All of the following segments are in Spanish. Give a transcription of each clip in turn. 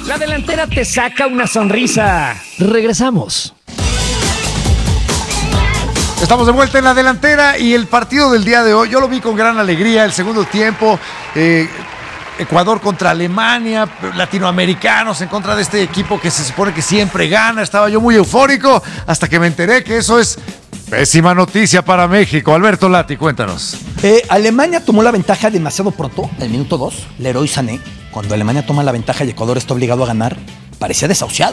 La delantera te saca una sonrisa. Regresamos. Estamos de vuelta en la delantera y el partido del día de hoy, yo lo vi con gran alegría, el segundo tiempo, Ecuador contra Alemania, latinoamericanos en contra de este equipo que se supone que siempre gana. Estaba yo muy eufórico hasta que me enteré que eso es pésima noticia para México. Alberto Lati, cuéntanos. Alemania tomó la ventaja demasiado pronto, el minuto 2, Leroy Sané. Cuando Alemania toma la ventaja y Ecuador está obligado a ganar, parecía desahuciado.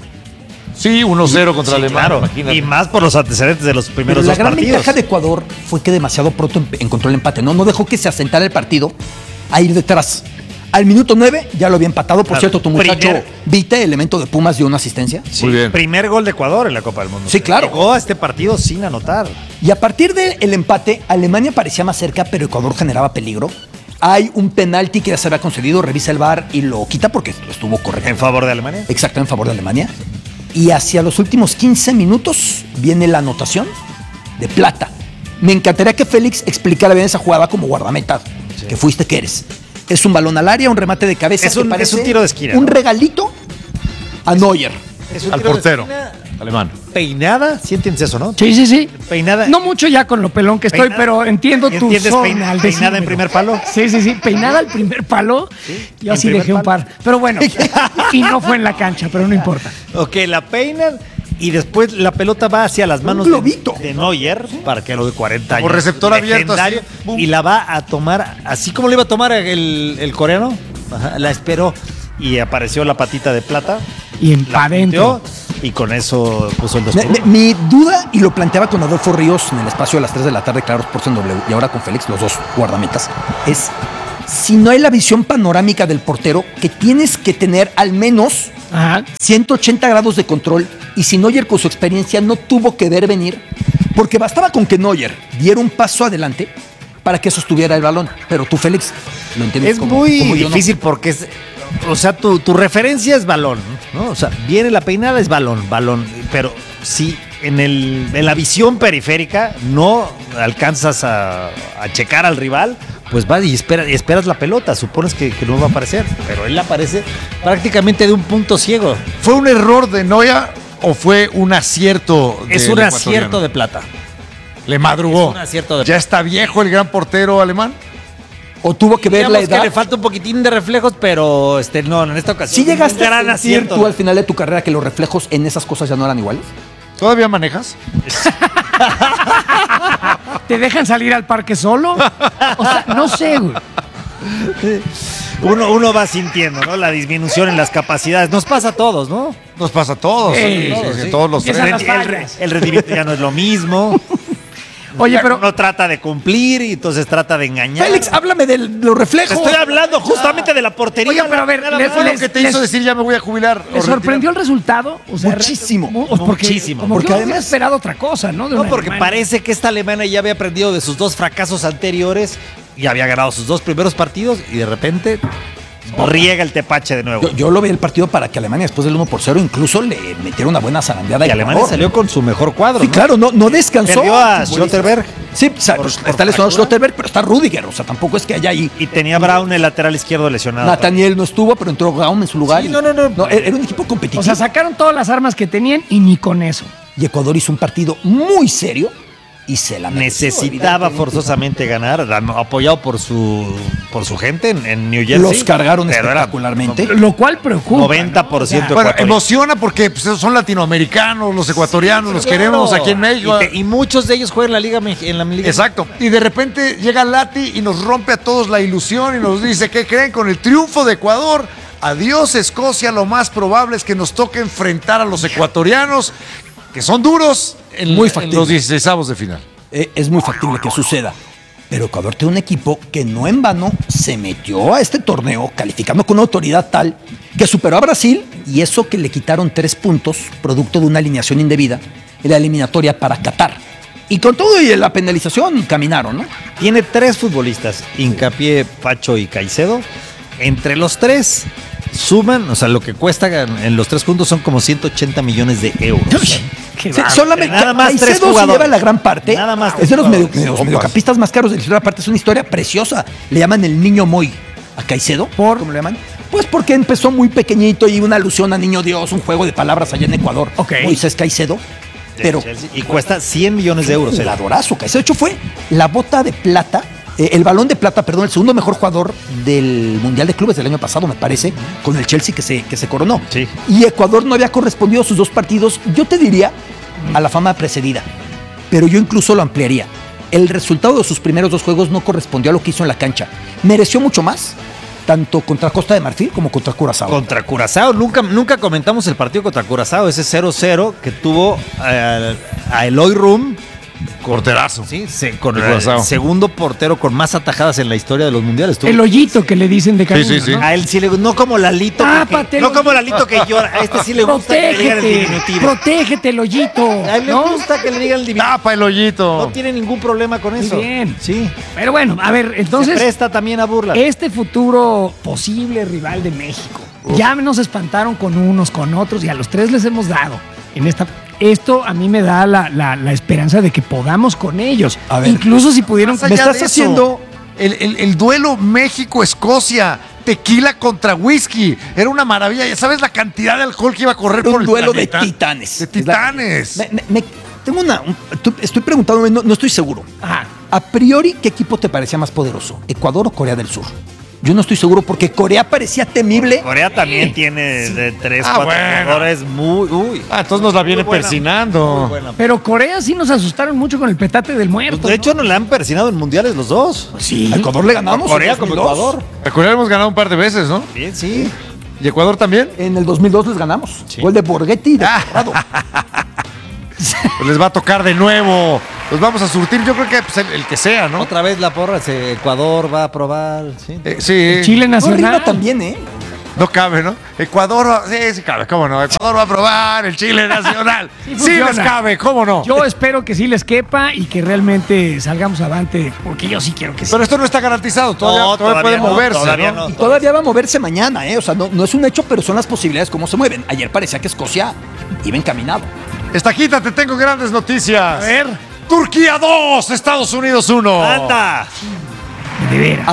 Sí, 1-0 contra Alemania. Claro, Imagínate. y más por los antecedentes de los primeros Pero la dos gran partidos. ventaja de Ecuador fue que demasiado pronto encontró el empate. No dejó que se asentara el partido a ir detrás. Al minuto 9 ya lo había empatado. Por Claro. cierto, tu muchacho Vite, elemento de Pumas, dio una asistencia. Sí, Muy bien. primer gol de Ecuador en la Copa del Mundo. Sí, claro. Llegó a este partido sin anotar. Y a partir del empate, Alemania parecía más cerca, pero Ecuador generaba peligro. Hay un penalti que ya se había concedido, revisa el VAR y lo quita porque estuvo correcto. En favor de Alemania. Exacto, en favor de Alemania. Y hacia los últimos 15 minutos viene la anotación de Plata. Me encantaría que Félix explicara bien esa jugada como guardameta, que fuiste que eres. Es un balón al área, un remate de cabeza. Es que un parece tiro de esquina, Un ¿no? regalito a Neuer. Es un Al tiro de portero esquina alemán. Peinada, sí entiendes eso, ¿no? Sí. Peinada. No mucho ya con lo pelón que estoy, Peinada. pero entiendo tu ¿Entiendes zona al peinada en decírmelo. primer palo? Sí. Peinada al primer palo. Yo en sí primer dejé un palo. par. Pero bueno, y no fue en la cancha, pero no importa. Ok, la peinan y después la pelota va hacia las manos globito. de Neuer, para que lo de 40 años. Como receptor abierto, legendario, así, boom. y la va a tomar, así como lo iba a tomar el coreano, la esperó y apareció la patita de Plata. Y La para adentro. punteó, y con eso puso el 2-1. Mi duda, y lo planteaba con Adolfo Ríos en el espacio de las 3 de la tarde, claro, Sports en W, y ahora con Félix, los dos guardametas, es si no hay la visión panorámica del portero, que tienes que tener al menos Ajá. 180 grados de control, y si Neuer con su experiencia no tuvo que ver venir, porque bastaba con que Neuer diera un paso adelante para que sostuviera el balón. Pero tú, Félix, lo entiendes Es como muy yo, ¿no? difícil porque es, o sea, tu referencia es balón, ¿no? O sea, viene la peinada, es balón, pero si en la visión periférica no alcanzas a checar al rival, pues vas y esperas la pelota, supones que no va a aparecer, pero él aparece prácticamente de un punto ciego. ¿Fue un error de Neuer o fue un acierto? Es un acierto de Plata. Le madrugó. Es un acierto de ¿Ya está viejo el gran portero alemán? O tuvo que ver la Digamos que edad. le falta un poquitín de reflejos, pero no, en esta ocasión ¿Sí llegaste un gran a sentir acierto. tú al final de tu carrera que los reflejos en esas cosas ya no eran iguales? ¿Todavía manejas? ¿Te dejan salir al parque solo? O sea, no sé, güey. Uno va sintiendo, ¿no? La disminución en las capacidades. Nos pasa a todos, ¿no? Nos pasa a todos. Sí, Sí, todos los Empiezan tres. las fallas. El rendimiento ya no es lo mismo. Oye, pero Uno trata de cumplir y entonces trata de engañar. Félix, háblame de los Te reflejos. estoy hablando justamente de la portería. Oiga, pero a ver, Nada les- más. ¿Fue lo que te hizo decir ya me voy a jubilar? ¿le sorprendió el resultado? O sea, Muchísimo. Porque, Muchísimo. Como Porque que además- además esperado otra cosa, ¿no? De No, una porque Alemania. parece que esta alemana ya había aprendido de sus dos fracasos anteriores y había ganado sus dos primeros partidos y de repente riega el tepache de nuevo. Yo lo vi el partido para que Alemania después del 1-0 incluso le metiera una buena zarandeada. Y a Alemania Ecuador. salió con su mejor cuadro. Sí, ¿no? claro, no descansó. Perdió a Futbolistas. Schlotterberg. Sí, o sea, Por está lesionado fractura. Schlotterberg, pero está Rudiger. O sea, tampoco es que haya ahí. Y tenía Brown el lateral izquierdo lesionado. Nathaniel no estuvo, pero entró Gaum en su lugar. Sí, y- no. Era un equipo competitivo. O sea, sacaron todas las armas que tenían y ni con eso. Y Ecuador hizo un partido muy serio y se la mereció, Necesitaba evidentemente. forzosamente ganar, apoyado por su gente en New Jersey. Los cargaron pero era espectacularmente. Lo cual preocupa. 90% Bueno, ecuatoriano. emociona porque pues, son latinoamericanos, los ecuatorianos, los queremos aquí en México. Y muchos de ellos juegan en la Liga. Exacto. Y de repente llega Lati y nos rompe a todos la ilusión y nos dice, ¿qué creen? Con el triunfo de Ecuador, adiós Escocia, lo más probable es que nos toque enfrentar a los ecuatorianos, que son duros Muy en factible. los 16avos de final. Es muy factible que suceda. Pero Ecuador tiene un equipo que no en vano se metió a este torneo calificando con una autoridad tal que superó a Brasil, y eso que le quitaron 3 puntos producto de una alineación indebida en la eliminatoria para Qatar. Y con todo y la penalización caminaron, ¿no? Tiene 3 futbolistas, Hincapié, Pacho y Caicedo. Entre los 3 suman, o sea, lo que cuesta en los 3 juntos son como 180 millones de euros. Qué Sí, bárbaro. solamente Nada más Caicedo 3 se jugadores. lleva la gran parte. Nada más Es de los 3 jugadores. mediocampistas más caros de la historia. Aparte, es una historia preciosa. Le llaman el niño Moy a Caicedo. ¿Cómo le llaman? Pues porque empezó muy pequeñito y una alusión a Niño Dios, un juego de palabras allá en Ecuador. Ok. Moisés Caicedo. Pero Chelsea, y cuesta 100 millones de euros. el adorazo Caicedo. De hecho, fue la bota de plata, el balón de plata, perdón, el segundo mejor jugador del Mundial de Clubes del año pasado, me parece, con el Chelsea que se coronó. Sí. Y Ecuador no había correspondido a sus 2 partidos, yo te diría, a la fama precedida. Pero yo incluso lo ampliaría. El resultado de sus primeros 2 juegos no correspondió a lo que hizo en la cancha. Mereció mucho más, tanto contra Costa de Marfil como contra Curazao. Contra Curazao, nunca comentamos el partido contra Curazao, ese 0-0 que tuvo a Eloy Room. Porterazo. Sí, con De el Curazao. segundo portero con más atajadas en la historia de los mundiales. El hoyito que le dicen de cariño, Sí, sí, sí. ¿no? A él sí le gusta, no como Lalito. Tápatelo. No como Lalito que llora. A este sí le gusta que le digan el diminutivo. Protégete el hoyito, A él le ¿no? gusta que le digan el diminutivo. Tapa el hoyito. No tiene ningún problema con Muy eso. bien. Sí. Pero bueno, a ver, Se entonces, presta también a burlas. este futuro posible rival de México, ya nos espantaron con unos, con otros, y a los 3 les hemos dado. Esto a mí me da la esperanza de que podamos con ellos. A ver, incluso si pudieron... Más me allá estás de eso, haciendo- el duelo México-Escocia, tequila contra whisky, era una maravilla. Ya sabes la cantidad de alcohol que iba a correr por un el duelo de planeta? titanes. De titanes. Tengo estoy preguntando, no estoy seguro. Ajá. A priori, ¿qué equipo te parecía más poderoso? ¿Ecuador o Corea del Sur? Yo no estoy seguro porque Corea parecía temible. Corea también tiene de 3, Ah, 4 bueno. jugadores muy... Uy. Entonces nos la viene Muy buena, persinando. muy buena. Pero Corea sí nos asustaron mucho con el petate del muerto. Pues, de hecho, nos la han persinado en mundiales los dos. sí. A Ecuador le ganamos. Corea en como 2002. Ecuador. A Corea hemos ganado un par de veces, ¿no? Bien, sí. ¿Y Ecuador también? En el 2002 les ganamos. Sí. Gol de Borghetti y de Corrado. Pues les va a tocar de nuevo. Los vamos a surtir, yo creo que pues, el que sea, ¿no? Otra vez la porra, Ecuador va a probar. Sí. Sí. Chile No, Nacional. arriba también, ¿eh? No cabe, ¿no? Ecuador, sí cabe, ¿cómo no? Ecuador va a probar el Chile nacional. Sí Sí, funciona. les cabe, ¿cómo no? Yo espero que sí les quepa y que realmente salgamos avante, porque yo sí quiero que sí. Pero esto no está garantizado, todavía puede no, moverse, todavía ¿no? Y todavía va a moverse mañana, ¿eh? O sea, no es un hecho, pero son las posibilidades cómo se mueven. Ayer parecía que Escocia iba encaminado. Estajita, te tengo grandes noticias. A ver. Turquía 2, Estados Unidos 1. ¡Anda! De veras.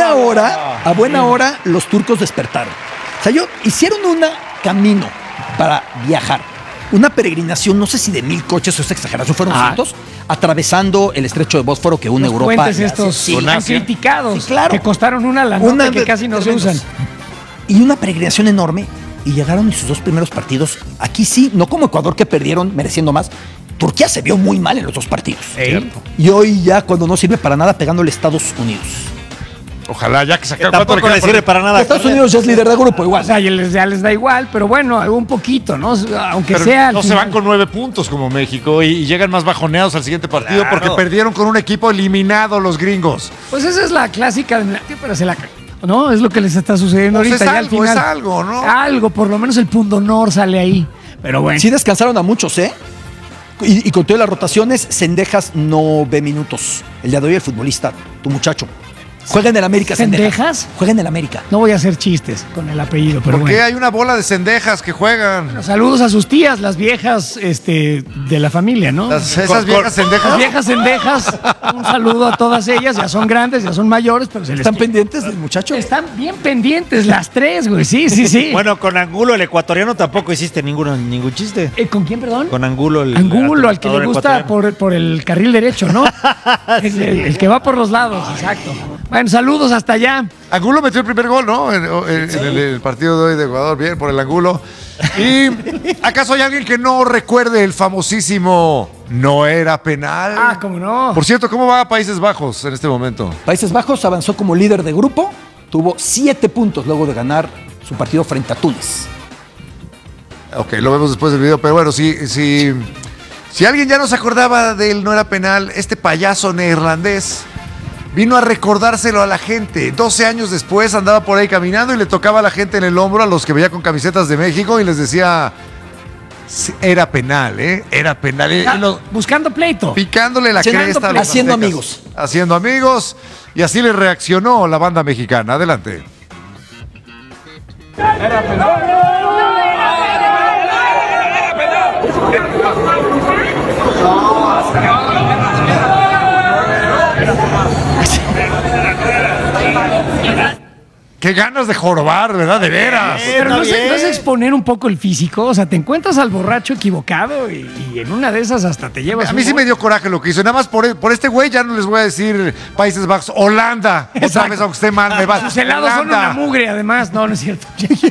A buena hora, los turcos despertaron. O sea, hicieron un camino para viajar. Una peregrinación, no sé si de 1000 coches o esta exageración, fueron cientos, atravesando el estrecho de Bósforo que une Los Europa. puentes y Asia. estos Sí, con tan Asia. criticados, Sí, claro. que costaron una lanota que casi no se tremendos. usan. Y una peregrinación enorme. Y llegaron en sus 2 primeros partidos. Aquí sí, no como Ecuador que perdieron mereciendo más. Turquía se vio muy mal en los 2 partidos. Y hoy ya cuando no sirve para nada pegándole a Estados Unidos. Ojalá, ya que se acabe. Tampoco le sirve para nada. Estados Unidos ya es líder de grupo O igual. sea, ya les da igual, pero bueno, un poquito, ¿no? Aunque Pero sea. al no se final. van con 9 puntos como México y llegan más bajoneados al siguiente partido Claro. porque perdieron con un equipo eliminado los gringos. Pues esa es la clásica, pero se la. ¿No? Es lo que les está sucediendo Pues ahorita. es ya al algo, final. es algo, ¿no? Algo, por lo menos el pundonor sale ahí. Pero bueno. Sí descansaron a muchos, ¿eh? Y con todas las rotaciones, Cendejas no ve minutos. El día de hoy el futbolista, tu muchacho. Juega en el América, ¿Cendejas? Juega en el América. No voy a hacer chistes con el apellido, pero Porque bueno. hay una bola de cendejas que juegan. Saludos a sus tías, las viejas de la familia, ¿no? Esas viejas cendejas. Las viejas cendejas, un saludo a todas ellas, ya son grandes, ya son mayores, pero se les ¿Están pendientes del muchacho? Están bien pendientes las 3, güey, sí. Bueno, con Angulo, el ecuatoriano, tampoco hiciste ningún chiste. ¿Con quién, perdón? Con Angulo, Angulo, al que le gusta ecuatoriano. por el carril derecho, ¿no? el que va por los lados, exacto. Bueno, saludos hasta allá. Angulo metió el primer gol, ¿no? En el partido de hoy de Ecuador. Bien, por el Angulo. ¿Y acaso hay alguien que no recuerde el famosísimo no era penal? Ah, cómo no. Por cierto, ¿cómo va Países Bajos en este momento? Países Bajos avanzó como líder de grupo. Tuvo 7 puntos luego de ganar su partido frente a Túnez. Ok, lo vemos después del video, pero bueno, si alguien ya no se acordaba del no era penal, este payaso neerlandés vino a recordárselo a la gente. 12 años después andaba por ahí caminando y le tocaba a la gente en el hombro, a los que veía con camisetas de México, y les decía, "Sí, era penal, ¿eh? Era penal". Y Buscando pleito. picándole la Cenando cresta a pleito. los Haciendo aztecas. amigos. Haciendo amigos, y así le reaccionó la banda mexicana. Adelante. Qué ganas de jorobar, ¿verdad? De veras. Pero no Está es bien. exponer un poco el físico, o sea, te encuentras al borracho equivocado y en una de esas hasta te llevas. A mí sí me dio coraje lo que hizo. Nada más por este güey ya no les voy a decir Países Bajos. Holanda. Otra Exacto. vez, aunque esté mal, me va. Sus helados son Holanda. una mugre, además. No es cierto.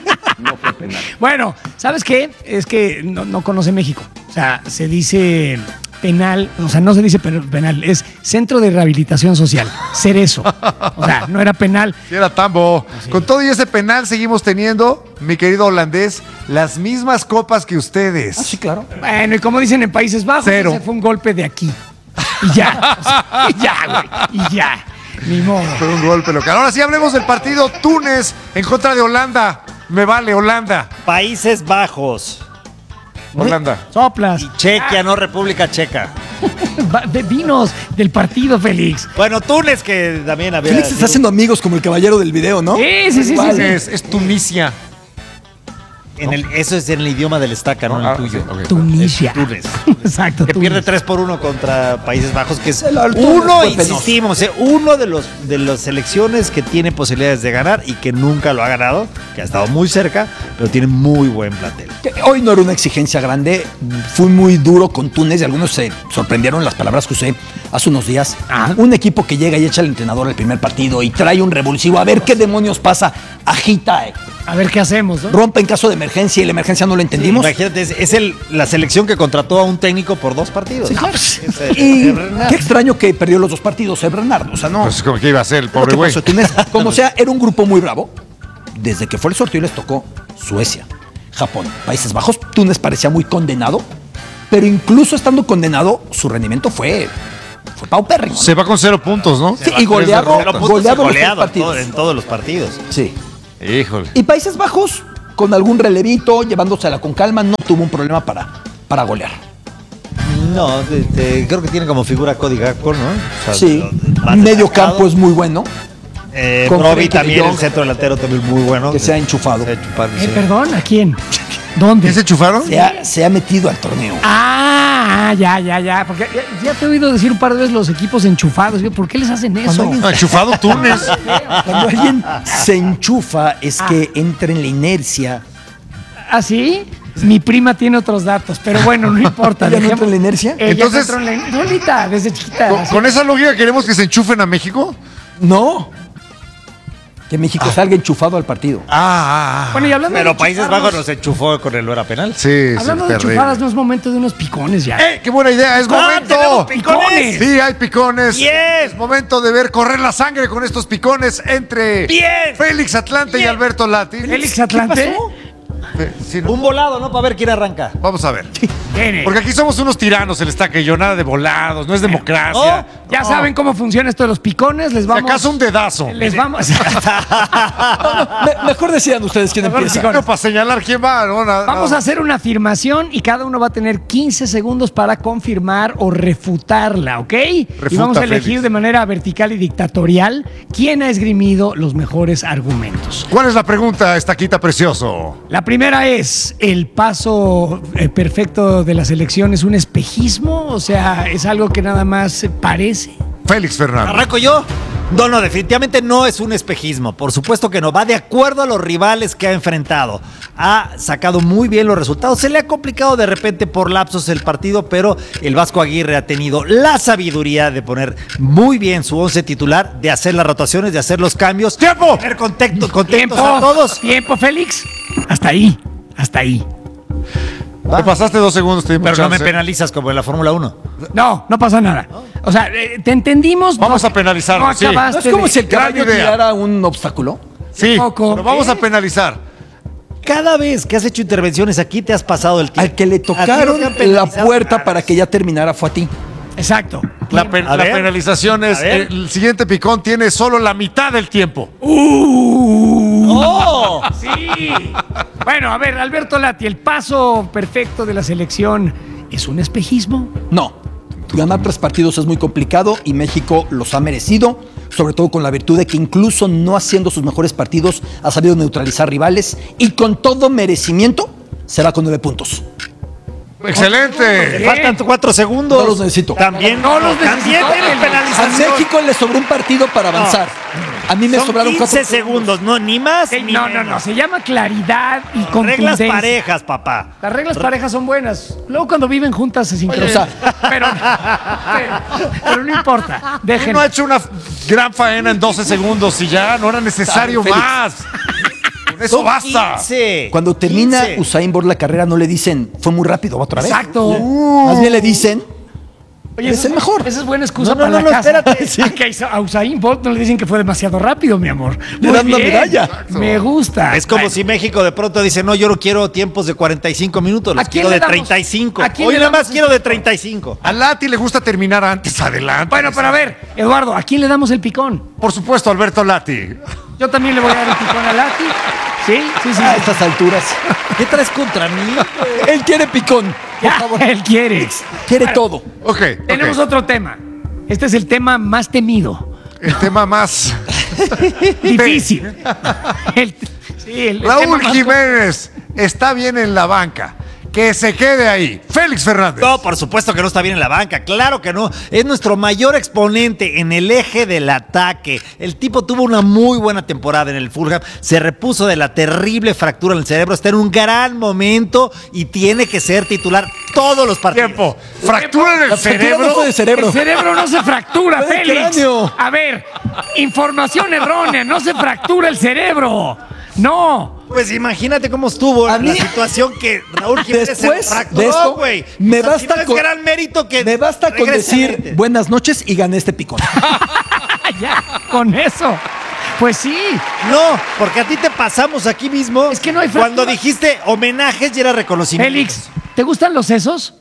Bueno, ¿sabes qué? Es que no conoce México. O sea, se dice penal, o sea, no se dice penal, es Centro de Rehabilitación Social. Cerezo. O sea, no era penal. Sí, era tambo. Con todo y ese penal seguimos teniendo, mi querido holandés, las mismas copas que ustedes. Ah, sí, claro. Bueno, y como dicen en Países Bajos, Cero. ese fue un golpe de aquí. Y ya. O sea, y ya, güey. Y ya. Ni modo. Fue un golpe local. Ahora sí hablemos del partido Túnez en contra de Holanda. Me vale, Holanda. Países Bajos. Holanda. Soplas. Y Chequia, no República Checa. Vinos del partido, Félix. Bueno, Túnez, que también había. Félix está haciendo amigos como el caballero del video, ¿no? Sí. Es Tunisia. Eso es en el idioma del estaca, no en el tuyo. ok. Tunisia. Túnez. Exacto. Que Túnez. pierde 3-1 contra Países Bajos, que es El Túnez uno, fue penoso. insistimos, uno de las selecciones que tiene posibilidades de ganar y que nunca lo ha ganado, que ha estado muy cerca, pero tiene muy buen plantel. Que hoy no era una exigencia grande, fui muy duro con Túnez y algunos se sorprendieron las palabras que usé hace unos días. Un equipo que llega y echa al entrenador el primer partido y trae un revulsivo, a ver qué demonios pasa, agita, A ver qué hacemos, ¿no? rompe en caso de emergencia y la emergencia no lo entendimos. Imagínate, es la selección que contrató a un técnico por 2 partidos. Sí, claro. Es Y Bernardo. qué extraño que perdió los 2 partidos el Bernardo, o sea, no. Pues como que iba a ser el Es lo pobre que güey. pasó. Túnez, como sea, era un grupo muy bravo. Desde que fue el sorteo les tocó Suecia, Japón, Países Bajos. Túnez parecía muy condenado, pero incluso estando condenado, su rendimiento fue paupérrimo. Se va con 0 puntos, ¿no? Sí, y goleado, Pero puntos goleado los 3 goleado partidos. en todos los partidos. Sí. Híjole. Y Países Bajos, con algún relevito, llevándosela con calma, no tuvo un problema para golear. No, creo que tiene como figura Cody Gakpo, ¿no? O sea, Sí, más medio destacado. campo es muy bueno, con Broby Frenkie de también, Jong, el centro delantero también muy bueno. que se ha enchufado. Se ha chupado, sí. Perdón, ¿a quién? ¿Dónde? ¿Qué se chufaron? Se ha metido al torneo. Ya. Porque ya te he oído decir un par de veces los equipos enchufados. ¿Por qué les hacen eso? alguien- Ah, enchufado Túnez. Cuando alguien se enchufa es que entra en la inercia. ¿Ah, sí? Mi prima tiene otros datos, pero bueno, no importa. ¿Ella no entra en la inercia? Ella Entonces- no entró en la solita, desde chiquita. así. ¿Con esa lógica queremos que se enchufen a México? No. Que México salga enchufado al partido. Bueno, y hablando Pero de Países enchufarnos, Bajos nos enchufó con el no era penal. Sí, hablando sí, de terrible. enchufadas, no es momento de unos picones ya. ¡Qué buena idea! ¡Es momento! tenemos picones. Sí, hay picones. Bien. Es momento de ver correr la sangre con estos picones entre Bien. Félix Atlante y Bien. Alberto Lati. Félix Atlante. Sí, ¿no? Un volado, ¿no? Para ver quién arranca. Vamos a ver. Viene. Porque aquí somos unos tiranos, el Estaca y yo, nada de volados, no es democracia. Ya saben cómo funciona esto de los picones. Les Si vamos. acaso un dedazo. Les vamos. Mejor decían ustedes quién Mejor empieza. No, para señalar quién va, ¿no? Vamos a hacer una afirmación y cada uno va a tener 15 segundos para confirmar o refutarla, ¿ok? Y vamos a elegir Félix. de manera vertical y dictatorial quién ha esgrimido los mejores argumentos. ¿Cuál es la pregunta, Estaquita precioso? La primera es, ¿el paso perfecto de la selección es un espejismo? O sea, ¿es algo que nada más parece? Félix Fernández. ¿Arranco yo? No, definitivamente no es un espejismo. Por supuesto que no. Va de acuerdo a los rivales que ha enfrentado. Ha sacado muy bien los resultados. Se le ha complicado de repente por lapsos el partido, pero el Vasco Aguirre ha tenido la sabiduría de poner muy bien su 11 titular, de hacer las rotaciones, de hacer los cambios. ¡Tiempo! Tener contentos a todos. ¿Tiempo, Félix? Hasta ahí. Te pasaste 2 segundos, te dimos Pero no me chance. penalizas como en la Fórmula 1. No pasa nada. O sea, te entendimos. Vamos no- a penalizarlo, No sí. acabaste ¿No es como de- si el Gran caballo idea. tirara un obstáculo? Sí, Poco. pero vamos a penalizar. Cada vez que has hecho intervenciones aquí te has pasado el tiempo. Al que le A ti no tocaron te han la penalizado puerta nada. para que ya terminara fue a ti. Exacto. La A ver. penalización es, A ver. el siguiente picón tiene solo la mitad del tiempo. ¡Oh! Sí. Bueno, a ver, Alberto Lati, el paso perfecto de la selección es un espejismo. No. Ganar 3 partidos es muy complicado y México los ha merecido, sobre todo con la virtud de que incluso no haciendo sus mejores partidos ha sabido neutralizar rivales y con todo merecimiento se va con 9 puntos. Te ¡Excelente! faltan 4 segundos. No los necesito. También, No los también necesito. tienes A penalización. México le sobró un partido para avanzar. A mí me Son sobraron 15 4 segundos, no, ni más ni No, menos. se llama claridad y Reglas contundencia. parejas, papá. Las reglas parejas son buenas. Luego cuando viven juntas se sincronizan. Pero no importa. Dejen. No ha hecho una gran faena en 12 segundos y ya no era necesario Félix. más. Con eso Son basta. 15. Cuando termina 15. Usain Bolt la carrera, no le dicen, fue muy rápido, va otra vez. Exacto. Más bien le dicen, Oye, es el mejor. Esa es buena excusa No, no, para no, la casa. espérate. Sí. A Usain Bolt no le dicen que fue demasiado rápido, mi amor. Le Muy dan una bien. medalla. Me gusta. Es como Bueno, si México de pronto dice, no, yo no quiero tiempos de 45 minutos, los ¿A quién quiero le de damos? 35. ¿A quién Hoy le nada damos más quiero de este 35. A Lati le gusta terminar antes, adelante. Bueno, pero a ver, Eduardo, ¿a quién le damos el picón? Por supuesto, Alberto Lati. Yo también le voy a dar el picón a Lati. Sí. a estas alturas. ¿Qué traes contra mí? Él quiere picón. Ya, él quiere. Quiere todo. Ok. Tenemos ok. otro tema. Este es el tema más temido. El tema más. Difícil. El tema Raúl más- Jiménez está bien en la banca. Que se quede ahí. Félix Fernández. No, por supuesto que no está bien en la banca, claro que no. Es nuestro mayor exponente en el eje del ataque. El tipo tuvo una muy buena temporada en el Fulham, se repuso de la terrible fractura en el cerebro, está en un gran momento y tiene que ser titular todos los partidos. Tiempo. Fractura en el La fractura cerebro. no fue de cerebro. El cerebro no se fractura, Fue del Félix. cráneo. A ver, información errónea, no se fractura el cerebro. No. Pues imagínate cómo estuvo A la mí- situación que Raúl Jiménez Después se de fracturó, esto, güey. me O sea, basta si no es con- gran mérito que Me basta con regrese a decir mente. buenas noches y gané este picón. Ya, con eso. Pues sí. No, porque a ti te pasamos aquí mismo. Es que no hay Cuando fractura. dijiste homenajes y era reconocimiento. Félix, ¿te gustan los sesos?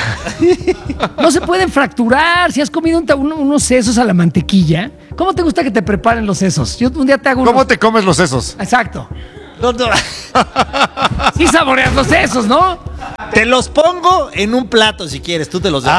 No se pueden fracturar. Si has comido unos sesos a la mantequilla, ¿cómo te gusta que te preparen los sesos? Yo un día te hago ¿Cómo unos... te comes los sesos? Exacto. No, no. Sí saboreas los sesos, ¿no? Te los pongo en un plato si quieres, tú te los das.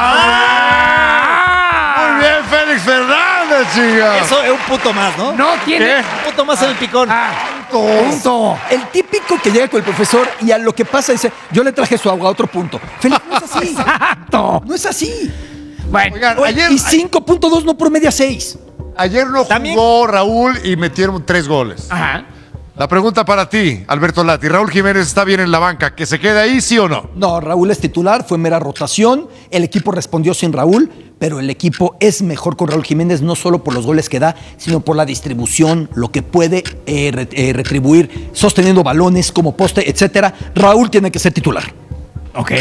Muy bien, Félix Fernández, chica. Eso es un punto más, ¿no? No tiene... ¿Qué? Un punto más en el picón. Punto. El típico que llega con el profesor y a lo que pasa dice, yo le traje su agua a otro punto. Felipe, no es así. Exacto. No es así. Bueno, Oigan, Oye, y 5.2 no promedia 6. ayer no También- jugó Raúl y metieron 3 goles. ajá. La pregunta para ti, Alberto Lati. Raúl Jiménez está bien en la banca. ¿Que se quede ahí, sí o no? No, Raúl es titular, fue mera rotación. El equipo respondió sin Raúl, pero el equipo es mejor con Raúl Jiménez, no solo por los goles que da, sino por la distribución, lo que puede retribuir, sosteniendo balones como poste, etcétera. Raúl tiene que ser titular. Ok.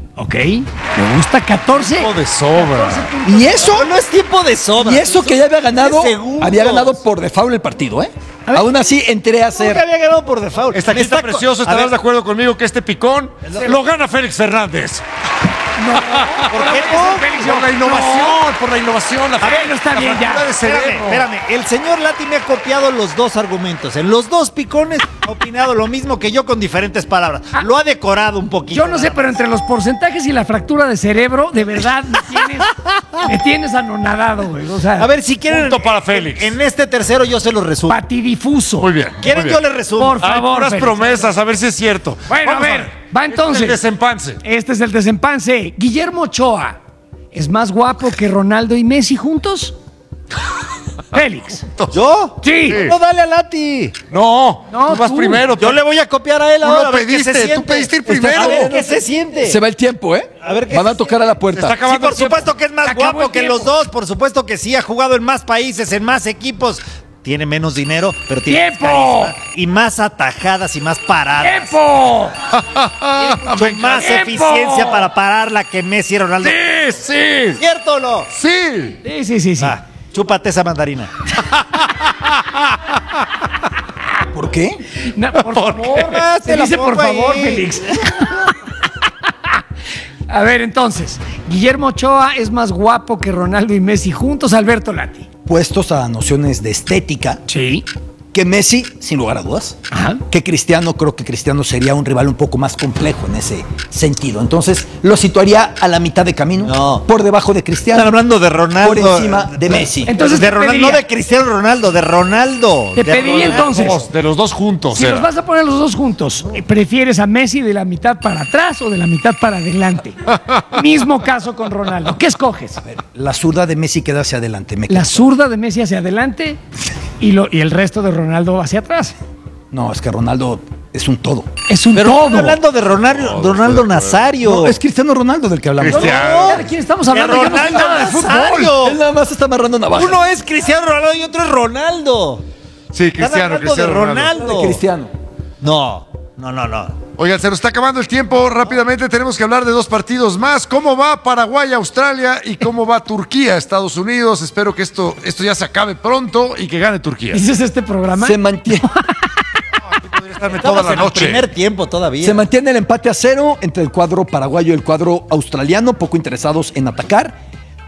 Me gusta 14. Tiempo de sobra. Y eso, No es tiempo de sobra. y eso que ya había ganado, 3 segundos. había ganado por default el partido, ¿eh? A ver. Aún así entré a hacer. Nunca había ganado por default. Está aquí, Me está precioso. a ¿Estarás ver, de acuerdo conmigo que este picón lo gana Félix Fernández? ¿por qué no? Por la innovación, por la innovación. La Bueno, está bien, ya. fractura de cerebro. Espérame. El señor Lati me ha copiado los dos argumentos. En los dos picones ha opinado lo mismo que yo con diferentes palabras. Lo ha decorado un poquito. Yo no sé, pero entre los porcentajes y la fractura de cerebro, de verdad me tienes anonadado, güey. O sea, A ver, si quieren. Punto para Félix. En este tercero yo se los resumo. patidifuso. Muy bien. ¿Quieren? muy Yo bien. les resumo. Por Hay favor, puras Félix. promesas, a ver si es cierto. Bueno, Vamos a ver, va entonces. El desempance. Este es el desempance. Guillermo Ochoa es más guapo que Ronaldo y Messi juntos. Félix. ¿Yo? Sí. No, dale a Lati. No, No, tú vas tú. primero. Yo le voy a copiar a él Tú ahora. lo a ver qué se pediste, tú siente. pediste ir Está- primero. A ver qué se siente. Se va el tiempo, ¿eh? A ver qué Van a se tocar a la puerta. Está Sí, acabando por el tiempo. supuesto que es más Se acabó guapo el que tiempo. los dos. Por supuesto que sí, ha jugado en más países, en más equipos. Tiene menos dinero, pero tiene más ¡Tiempo! carisma y más atajadas y más paradas. ¡Tiempo! Mucho más ¡Tiempo! eficiencia para pararla que Messi y Ronaldo. Sí, sí, ¿Cierto o no? sí. Sí. Va, chúpate esa mandarina. ¿Por qué? No, por favor. Te Se la dice por pongo favor, ahí. Félix. A ver, entonces, Guillermo Ochoa es más guapo que Ronaldo y Messi juntos, Alberto Lati. Puestos a nociones de estética, Sí. que Messi, sin lugar a dudas. Ajá. Que Cristiano, creo que Cristiano sería un rival un poco más complejo en ese sentido. Entonces, lo situaría a la mitad de camino, No. por debajo de Cristiano. Están hablando de Ronaldo. Por encima de Messi. Entonces, de te Ronaldo, pediría- no de Cristiano Ronaldo, de Ronaldo. Te De pediría Ronaldo. entonces, De los dos juntos. si era. los vas a poner los dos juntos, ¿prefieres a Messi de la mitad para atrás o de la mitad para adelante? Mismo caso con Ronaldo. ¿Qué escoges? La zurda de Messi queda hacia adelante. Me La quedo. zurda de Messi hacia adelante y el resto de Ronaldo hacia atrás. No, es que Ronaldo es un todo. Es un Pero todo. están hablando de Ronaldo Nazario. No, es Cristiano Ronaldo del que hablamos. Cristiano. ¿De quién estamos hablando? Yo no sé Ronaldo nada de fútbol. Nazario. Él nada más está amarrando navajas. Uno es Cristiano Ronaldo y otro es Ronaldo. Sí, Están Cristiano, hablando Cristiano de Ronaldo. Ronaldo. De Cristiano. No. Oigan, se nos está acabando el tiempo. Rápidamente tenemos que hablar de dos partidos más. ¿Cómo va Paraguay, Australia y cómo va Turquía, Estados Unidos? Espero que esto ya se acabe pronto y que gane Turquía. ¿Ese es este programa? Se mantiene. Podría estarme Estamos toda la en el noche. primer tiempo todavía. Se mantiene el empate a 0 entre el cuadro paraguayo y el cuadro australiano, poco interesados en atacar.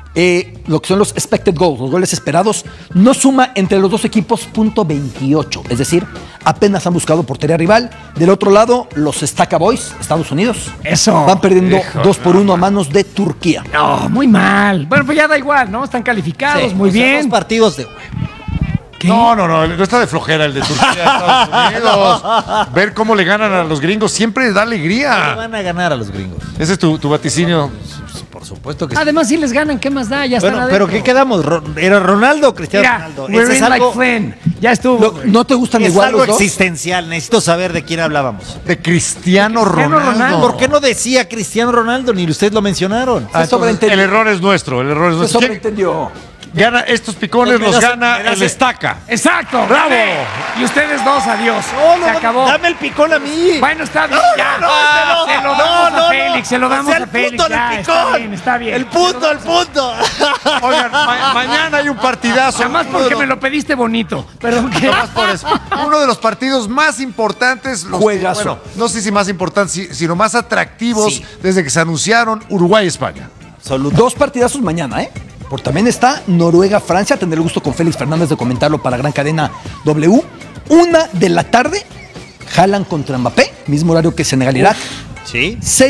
Lo que son los expected goals, los goles esperados, no suma entre los dos equipos .28, es decir, apenas han buscado portería rival. Del otro lado, los Staka Boys, Estados Unidos, Eso. van perdiendo 2-1 a manos de Turquía. No, muy mal. Bueno, pues ya da igual, ¿no? Están calificados, Sí, muy o sea, bien. Dos partidos de. ¿Qué? No está de flojera el de Turquía, Estados Unidos. Ver cómo le ganan a los gringos siempre da Le alegría. van a ganar a los gringos. Ese es tu vaticinio. Por supuesto que sí. Además, si les ganan, ¿qué más da? Ya están Bueno, adentro. pero ¿qué quedamos? ¿Era Ronaldo o Cristiano Mira, Ronaldo? we're Ese es in like algo, Flynn. Ya estuvo. ¿No te gustan es igual algo los dos? existencial. Necesito saber de quién hablábamos. De Cristiano Cristiano Ronaldo. Ronaldo. ¿Por qué no decía Cristiano Ronaldo? Ni ustedes lo mencionaron. Se sobreentendió. El error es nuestro. El error es Se nuestro. ¿Quién sobreentendió. gana estos picones? Me Los das- gana me das- el Estaca. Exacto. ¡Bravo! Dale. Y ustedes dos, adiós. Se acabó. Dame el picón a mí. Bueno, está bien. ya. Se lo damos a Félix. Se lo damos O sea, a Félix. el punto ya, del está picón. bien, está bien. El punto. Oigan, mañana hay un partidazo. Nada más porque me lo pediste bonito. Pero que. Nomás por eso. Uno de los partidos más importantes. Juegazo. Bueno, no sé si más importantes, sino más atractivos Sí. desde que se anunciaron Uruguay-España. Dos partidazos mañana, ¿eh? Porque también está Noruega-Francia. Tendré el gusto con Félix Fernández de comentarlo para Gran Cadena W. 1 de la tarde, Haaland contra Mbappé, mismo horario que Senegal-Irak. Sí.